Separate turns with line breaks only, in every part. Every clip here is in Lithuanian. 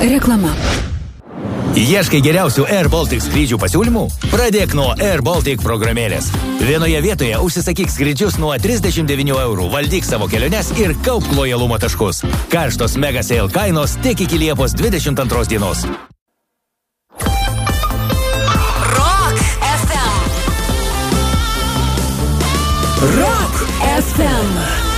Reklama.
Ieškai geriausių Air Baltic skrydžių pasiūlymų? Pradėk nuo Air Baltic programėlės. Vienoje vietoje užsisakyk skrydžius nuo 39 €, valdyk savo keliones ir kaupk lojalumo taškus. Karštos mega sale kainos tik iki Liepos 22 dienos.
Rock FM. Rock FM.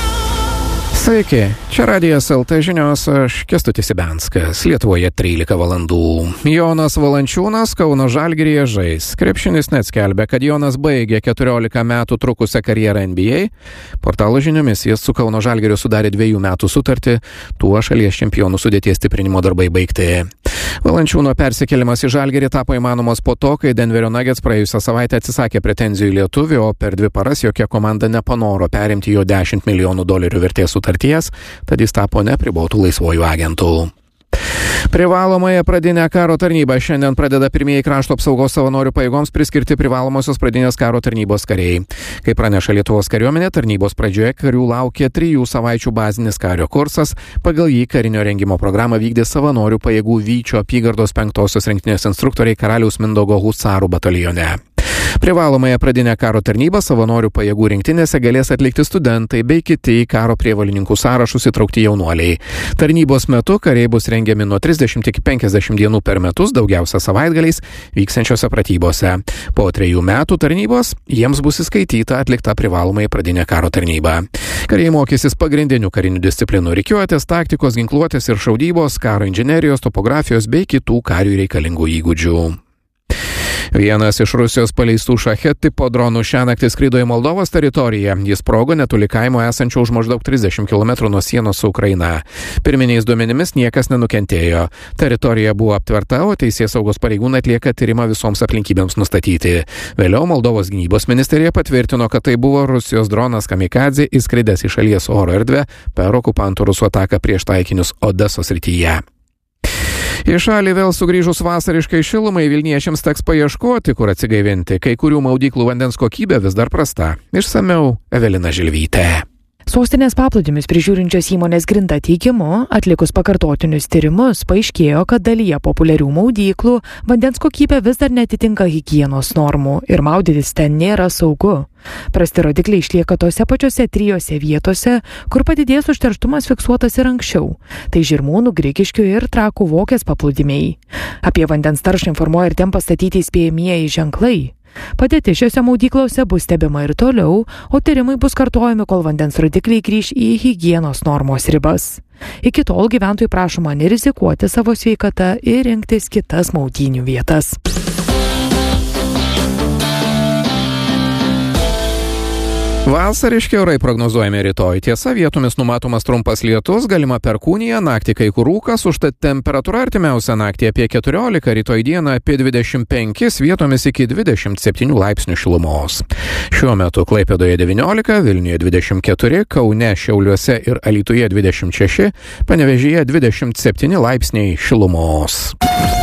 Sveiki, čia Radijas LT žinios, aš Kęstutis Ibenskas, Lietuvoje 13 valandų. Jonas Valančiūnas Kauno Žalgiryje žais. Krepšinis net skelbia, kad Jonas baigė 14 metų trukusią karjerą NBA. Portalo žiniomis jis su Kauno Žalgiriu sudarė 2 metų sutartį, tuo šalies čempionų sudėties stiprinimo darbai baigti. Valančiūno persikėlimas į Žalgirį tapo įmanomas po to, kai Denverio Nuggets praėjusią savaitę atsisakė pretenzijų į lietuvį, o per 2 paras jokia komanda nepanoro perimti jo $10 milijonų vertės sutarties, tad jis tapo nepribotų laisvojų agentų. Privalomąją pradinę karo tarnybą šiandien pradeda pirmieji krašto apsaugos savanorių pajėgoms priskirti privalomosios pradinės karo tarnybos kariai. Kaip praneša Lietuvos kariuomenė, tarnybos pradžioje karių laukė 3 savaičių bazinis kario kursas, pagal jį karinio rengimo programą vykdė savanorių pajėgų Vyčio apygardos 5-osios rinktinės instruktoriai Karaliaus Mindaugo husarų batalione. Privalomąją pradinę karo tarnybą savanorių pajėgų rinktinėse galės atlikti studentai bei kiti į karo prievolininkų sąrašus įtraukti jaunuoliai. Tarnybos metu kariai bus rengiami nuo 30 iki 50 dienų per metus, daugiausia savaitgaliais vyksiančiose pratybose. Po 3 metų tarnybos jiems bus įskaityta atlikta privalomąją pradinę karo tarnybą. Kariai mokysis pagrindinių karinių disciplinų rikiuotės, taktikos, ginkluotės ir šaudybos, karo inžinerijos, topografijos bei kitų kariui reikalingų įgūdžių. Vienas iš Rusijos paleistų šachet tipo dronų šiąnaktį skrido į Moldovos teritoriją. Jis sprogo netoli kaimo esančio už maždaug 30 km nuo sienos su Ukraina. Pirminiais duomenimis niekas nenukentėjo. Teritorija buvo aptverta, o teisėsaugos pareigūnai atlieka tyrimą visoms aplinkybėms nustatyti. Vėliau Moldovos gynybos ministerija patvirtino, kad tai buvo Rusijos dronas kamikadzė įskridęs į šalies oro erdvę per okupantų rusų ataką prieš taikinius Odesos srityje. Į šalį vėl sugrįžus vasariškai šilumai vilniečiams teks paieškoti, kur atsigaivinti. Kai kurių maudyklų vandens kokybė vis dar prasta. Išsamiau Evelina Žilvytė.
Sostinės paplūdimius prižiūrinčios įmonės Grinda teigimu, atlikus pakartotinius tyrimus, paaiškėjo, kad dalyje populiarių maudyklų vandens kokybė vis dar netitinka higienos normų ir maudytis ten nėra saugu. Prasti rodikliai išlieka tose pačiose 3 vietose, kur padidėjęs užterštumas fiksuotas ir anksčiau. Tai Žirmūnų, Grigiškių ir Trakų Vokės paplūdimiai. Apie vandens taršą informuoja ir ten pastatyti įspėjamieji ženklai. Padėtis šiose maudyklose bus stebima ir toliau, o tyrimai bus kartojami, kol vandens rodikliai grįš į higienos normos ribas. Iki tol gyventojų prašoma nerizikuoti savo sveikatą ir rinktis kitas maudynių vietas.
Vasariški orai prognozuojami rytoj. Tiesa, vietomis numatomas trumpas lietus, galima perkūnija, naktį kai kur rūkas, užtat temperatūra artimiausią naktį apie 14, rytoj dieną apie 25, vietomis iki 27 laipsnių šilumos. Šiuo metu Klaipėdoje 19, Vilniuje 24, Kaune, Šiauliuose ir Alytuje 26, Panevėžyje 27 laipsniai šilumos.